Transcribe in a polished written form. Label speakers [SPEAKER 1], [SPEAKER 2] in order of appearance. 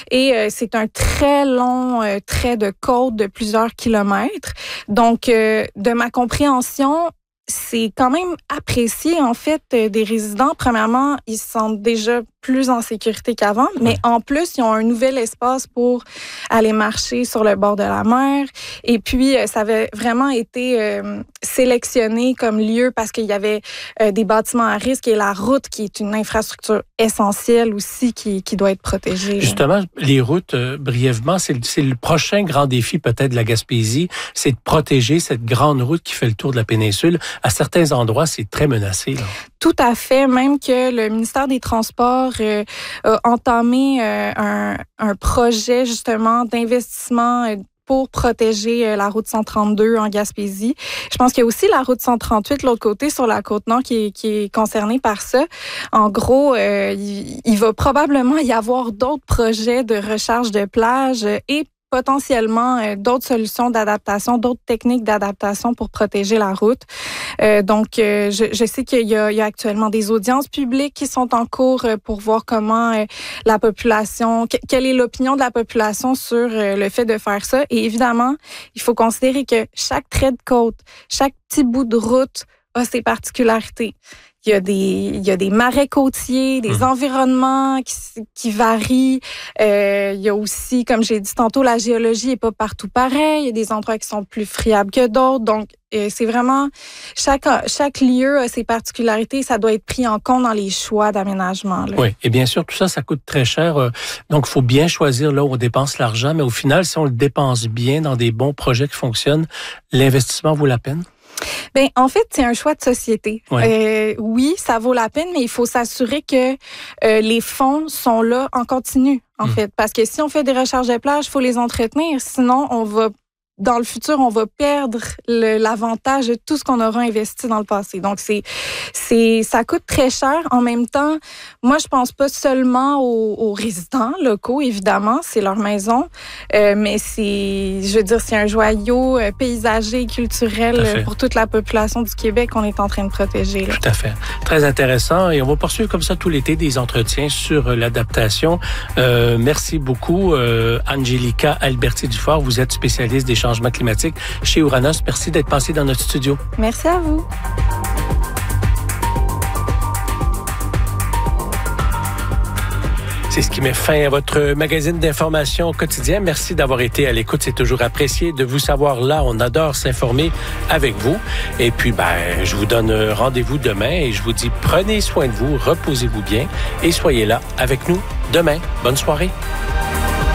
[SPEAKER 1] et c'est un très long trait de côte de plusieurs kilomètres. Donc, de ma compréhension, c'est quand même apprécié, en fait, des résidents. Premièrement, ils se sentent déjà plus en sécurité qu'avant, mais en plus, ils ont un nouvel espace pour aller marcher sur le bord de la mer. Et puis, ça avait vraiment été sélectionné comme lieu parce qu'il y avait des bâtiments à risque et la route, qui est une infrastructure essentielle aussi, qui doit être protégée.
[SPEAKER 2] Justement, les routes, brièvement, c'est le prochain grand défi peut-être de la Gaspésie, c'est de protéger cette grande route qui fait le tour de la péninsule. À certains endroits, c'est très menacé, là.
[SPEAKER 1] Tout à fait, même que le ministère des Transports a entamé un projet justement d'investissement pour protéger la route 132 en Gaspésie. Je pense qu'il y a aussi la route 138 de l'autre côté, sur la Côte-Nord, qui est concernée par ça. En gros, il va probablement y avoir d'autres projets de recharge de plage et potentiellement d'autres solutions d'adaptation, d'autres techniques d'adaptation pour protéger la route. Donc, je sais qu'il y a actuellement des audiences publiques qui sont en cours pour voir comment la population, quelle est l'opinion de la population sur le fait de faire ça. Et évidemment, il faut considérer que chaque trait de côte, chaque petit bout de route a ses particularités. Il y a des marais côtiers, des environnements qui varient. Il y a aussi, comme j'ai dit tantôt, la géologie est pas partout pareil. Il y a des endroits qui sont plus friables que d'autres. Donc, c'est vraiment, chaque lieu a ses particularités. Ça doit être pris en compte dans les choix d'aménagement, là.
[SPEAKER 2] Oui, et bien sûr, tout ça, ça coûte très cher. Donc, il faut bien choisir là où on dépense l'argent. Mais au final, si on le dépense bien dans des bons projets qui fonctionnent, l'investissement vaut la peine?
[SPEAKER 1] Ben, en fait, c'est un choix de société. Oui, ça vaut la peine, mais il faut s'assurer que les fonds sont là en continu, en fait. Parce que si on fait des recharges de plage, il faut les entretenir. Sinon, dans le futur, on va perdre l'avantage de tout ce qu'on aura investi dans le passé. Donc, ça coûte très cher. En même temps, moi, je pense pas seulement aux résidents locaux, évidemment, c'est leur maison, mais c'est un joyau paysager et culturel pour toute la population du Québec qu'on est en train de protéger, là.
[SPEAKER 2] Tout à fait. Très intéressant. Et on va poursuivre comme ça tout l'été des entretiens sur l'adaptation. Merci beaucoup, Angelica Alberti-Dufort. Vous êtes spécialiste des changements climatiques chez Ouranos. Merci d'être passé dans notre studio.
[SPEAKER 1] Merci à vous.
[SPEAKER 2] C'est ce qui met fin à votre magazine d'information quotidien. Merci d'avoir été à l'écoute. C'est toujours apprécié de vous savoir là. On adore s'informer avec vous. Et puis, je vous donne rendez-vous demain et je vous dis, prenez soin de vous, reposez-vous bien et soyez là avec nous demain. Bonne soirée.